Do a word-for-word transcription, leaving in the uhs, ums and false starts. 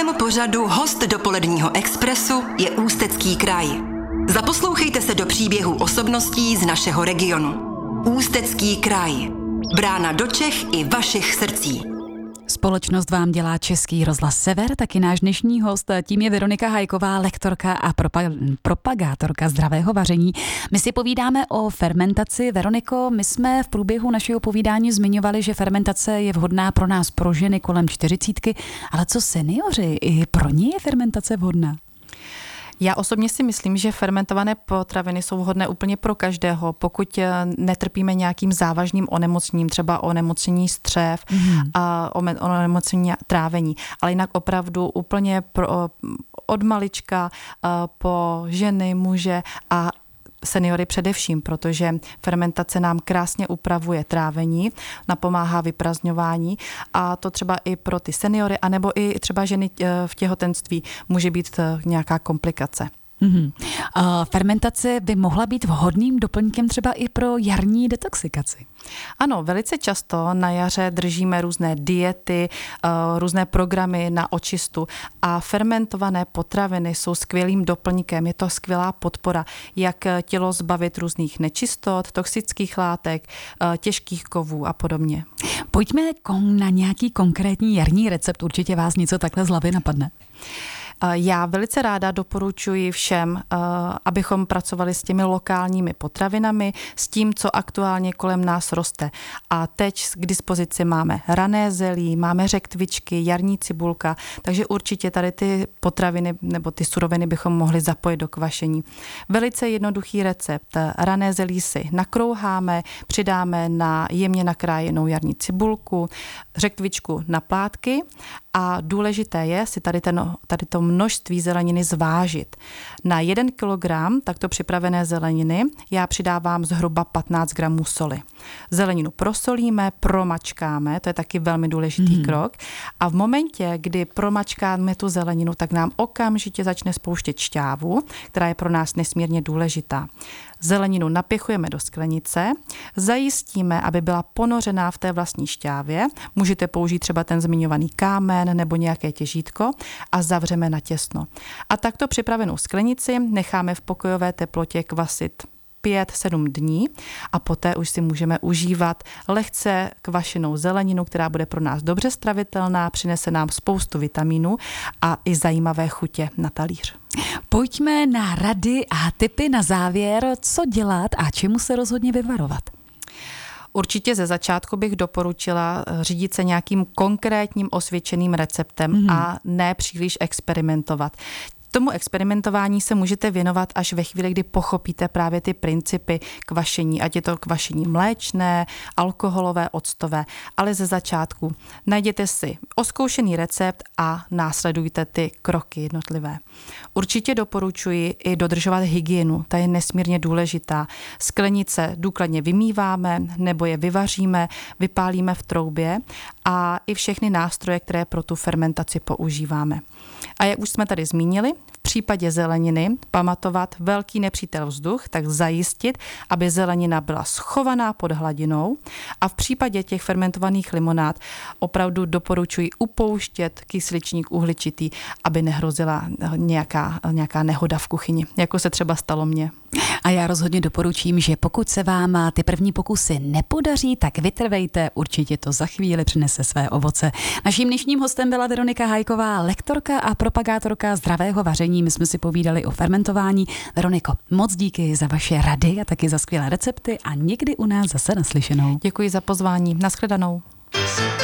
našem pořadu Host dopoledního expresu je Ústecký kraj. Zaposlouchejte se do příběhů osobností z našeho regionu. Ústecký kraj. Brána do Čech i vašich srdcí. Společnost vám dělá Český rozhlas Sever, taky náš dnešní host, tím je Veronika Hajková, lektorka a propa- propagátorka zdravého vaření. My si povídáme o fermentaci. Veroniko, my jsme v průběhu našeho povídání zmiňovali, že fermentace je vhodná pro nás, pro ženy kolem čtyřicítky, ale co seniori, i pro ně je fermentace vhodná? Já osobně si myslím, že fermentované potraviny jsou vhodné úplně pro každého, pokud netrpíme nějakým závažným onemocněním, třeba onemocnění střev mm. a onemocnění trávení. Ale jinak opravdu úplně pro, od malička po ženy, muže a seniory především, protože fermentace nám krásně upravuje trávení, napomáhá vyprazňování a to třeba i pro ty seniory, anebo i třeba ženy v těhotenství může být nějaká komplikace. Mm-hmm. Uh, fermentace by mohla být vhodným doplňkem třeba i pro jarní detoxikaci. Ano, velice často na jaře držíme různé diety, uh, různé programy na očistu a fermentované potraviny jsou skvělým doplňkem. Je to skvělá podpora, jak tělo zbavit různých nečistot, toxických látek, uh, těžkých kovů a podobně. Pojďme na nějaký konkrétní jarní recept. Určitě vás něco takhle z hlavy napadne. Já velice ráda doporučuji všem, abychom pracovali s těmi lokálními potravinami, s tím, co aktuálně kolem nás roste. A teď k dispozici máme rané zelí, máme řektvičky, jarní cibulka, takže určitě tady ty potraviny nebo ty suroviny bychom mohli zapojit do kvašení. Velice jednoduchý recept. Rané zelí si nakrouháme, přidáme na jemně nakrájenou jarní cibulku, řektvičku na plátky a důležité je si tady, ten, tady to množství zeleniny zvážit. Na jeden kilogram takto připravené zeleniny já přidávám zhruba patnáct gramů soli. Zeleninu prosolíme, promačkáme, to je taky velmi důležitý mm. krok. A v momentě, kdy promačkáme tu zeleninu, tak nám okamžitě začne spouštět šťávu, která je pro nás nesmírně důležitá. Zeleninu napěchujeme do sklenice, zajistíme, aby byla ponořená v té vlastní šťávě. Můžete použít třeba ten zmiňovaný kámen nebo nějaké těžítko a zavřeme na těsno. A takto připravenou sklenici necháme v pokojové teplotě kvasit pět sedm dní a poté už si můžeme užívat lehce kvašenou zeleninu, která bude pro nás dobře stravitelná, přinese nám spoustu vitamínů a i zajímavé chutě na talíř. Pojďme na rady a tipy na závěr, co dělat a čemu se rozhodně vyvarovat. Určitě ze začátku bych doporučila řídit se nějakým konkrétním osvědčeným receptem mm. a ne příliš experimentovat. Tomu experimentování se můžete věnovat až ve chvíli, kdy pochopíte právě ty principy kvašení, ať je to kvašení mléčné, alkoholové, octové, ale ze začátku najděte si oskoušený recept a následujte ty kroky jednotlivé. Určitě doporučuji i dodržovat hygienu, ta je nesmírně důležitá. Sklenice důkladně vymýváme nebo je vyvaříme, vypálíme v troubě a i všechny nástroje, které pro tu fermentaci používáme. A jak už jsme tady zmínili, v případě zeleniny pamatovat velký nepřítel vzduch, tak zajistit, aby zelenina byla schovaná pod hladinou a v případě těch fermentovaných limonád opravdu doporučuji upouštět kysličník uhličitý, aby nehrozila nějaká, nějaká nehoda v kuchyni, jako se třeba stalo mně. A já rozhodně doporučím, že pokud se vám ty první pokusy nepodaří, tak vytrvejte, určitě to za chvíli přinese své ovoce. Naším dnešním hostem byla Veronika Hajková, lektorka a propagátorka zdravého vaření. My jsme si povídali o fermentování. Veroniko, moc díky za vaše rady a taky za skvělé recepty a někdy u nás zase naslyšenou. Děkuji za pozvání. Nashledanou.